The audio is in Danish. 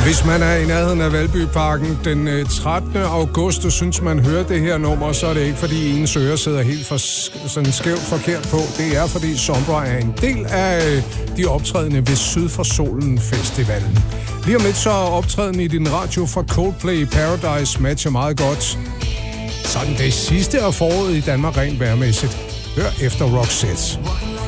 Hvis man er i nærheden af Valbyparken den 13. august, og synes man hører det her nummer, så er det ikke fordi ens ører sidder helt sådan skævt forkert på. Det er fordi Sombra er en del af de optrædende ved Syd for Solen Festivalen. Lige om lidt så optræden i din radio fra Coldplay Paradise matcher meget godt. Sådan det sidste af foråret i Danmark rent vejrmæssigt. Hør efter Roxette.